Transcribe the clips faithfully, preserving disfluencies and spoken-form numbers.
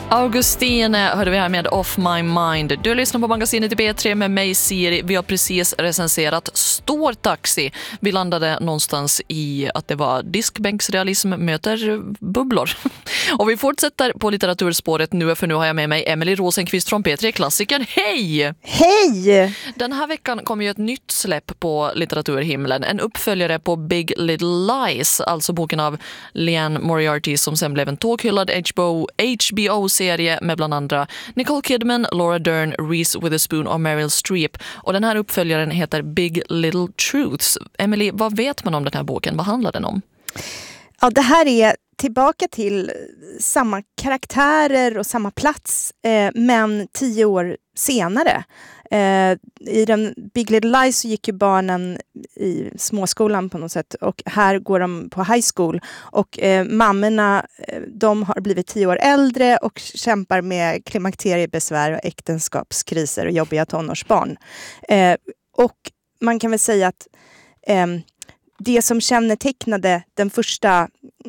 Augustine hörde vi här med Off My Mind. Du lyssnar på magasinet i B tre med mig, Siri. Vi har precis recenserat Stor Taxi. Vi landade någonstans i att det var diskbänksrealism möter bubblor. Och vi fortsätter på litteraturspåret nu, för nu har jag med mig Emily Rosenqvist från P tre Klassiker. Hej! Hej! Den här veckan kommer ju ett nytt släpp på litteraturhimlen. En uppföljare på Big Little Lies, alltså boken av Liane Moriarty som sen blev en tåghyllad H B O-serie med bland andra Nicole Kidman, Laura Dern, Reese Witherspoon och Meryl Streep. Och den här uppföljaren heter Big Little Truths. Emily, vad vet man om den här boken? Vad handlar den om? Ja, det här är tillbaka till samma karaktärer och samma plats, eh, men tio år senare. Eh, I den Big Little Lies så gick ju barnen i småskolan på något sätt, och här går de på high school, och eh, mammorna eh, de har blivit tio år äldre och kämpar med klimakteriebesvär och äktenskapskriser och jobbiga tonårsbarn. Eh, och man kan väl säga att eh, det som kännetecknade den första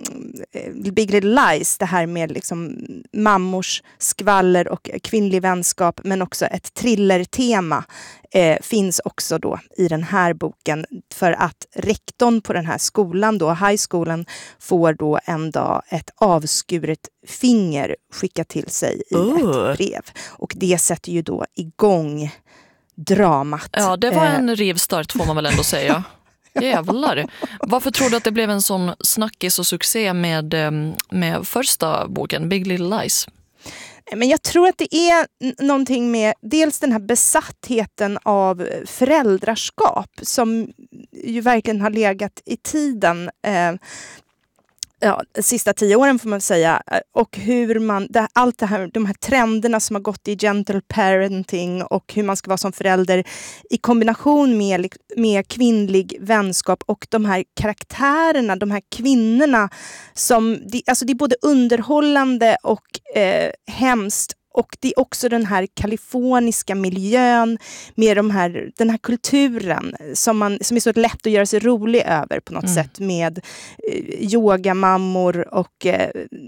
Big Little Lies, det här med liksom mammors skvaller och kvinnlig vänskap, men också ett thrillertema, eh, finns också då i den här boken, för att rektorn på den här skolan då, highschoolen, får då en dag ett avskuret finger skickat till sig i uh. ett brev. Och det sätter ju då igång dramat. Ja, det var en rivstart får man väl ändå säga. Jävlar. Varför tror du att det blev en sån snackis och succé med, med första boken, Big Little Lies? Men jag tror att det är någonting med dels den här besattheten av föräldraskap som ju verkligen har legat i tiden. Eh, Ja, de sista tio åren får man säga, och hur man, det, allt det här, de här trenderna som har gått i gentle parenting och hur man ska vara som förälder i kombination med, med kvinnlig vänskap och de här karaktärerna, de här kvinnorna som, det, alltså det är både underhållande och eh, hemskt. Och det är också den här kaliforniska miljön med de här, den här kulturen som, man, som är så lätt att göra sig rolig över på något mm. sätt, med eh, yogamammor och eh,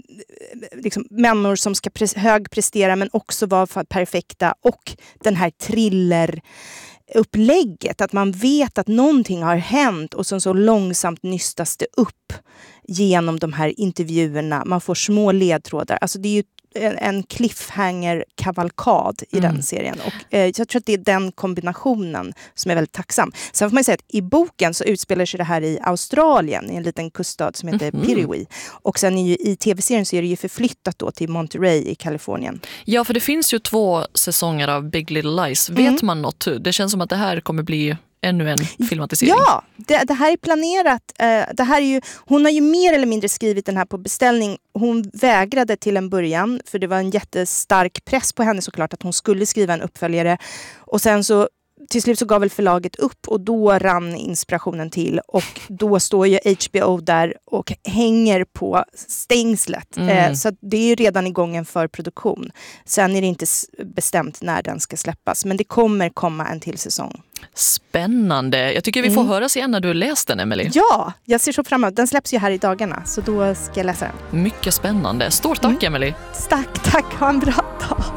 liksom människor som ska pre- högprestera men också vara perfekta, och den här thriller upplägget, att man vet att någonting har hänt och så, så långsamt nystas det upp genom de här intervjuerna. Man får små ledtrådar. Alltså det är ju en, en cliffhanger-kavalkad i mm. den serien. Och eh, jag tror att det är den kombinationen som är väldigt tacksam. Sen får man säga att i boken så utspelar sig det här i Australien, i en liten kuststad som heter mm. Pirrawee. Och sen är ju, i tv-serien så är det ju förflyttat då till Monterey i Kalifornien. Ja, för det finns ju två säsonger av Big Little Lies. Vet mm. man något? Det känns som att det här kommer bli ännu en filmatisering. Ja, det, det här är planerat. Uh, det här är ju, hon har ju mer eller mindre skrivit den här på beställning. Hon vägrade till en början, för det var en jättestark press på henne såklart att hon skulle skriva en uppföljare. Och sen så till slut så gav väl förlaget upp, och då rann inspirationen till, och då står ju H B O där och hänger på stängslet. Mm. Eh, så det är ju redan igång en förproduktion. Sen är det inte bestämt när den ska släppas, men det kommer komma en till säsong. Spännande. Jag tycker vi får mm. höras igen när du läst den, Emily. Ja, jag ser så fram emot. Den släpps ju här i dagarna, så då ska jag läsa den. Mycket spännande. Stort tack, mm. Emily. Tack, tack. Ha en bra dag.